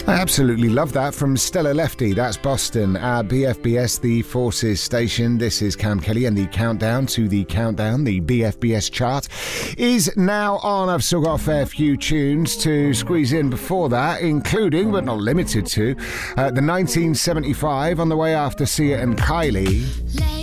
I absolutely love that from Stella Lefty. That's Boston at BFBS, the Forces station. This is Cam Kelly, and the countdown to the countdown, the BFBS chart, is now on. I've still got a fair few tunes to squeeze in before that, including, but not limited to, the 1975 on the way after Sia and Kylie.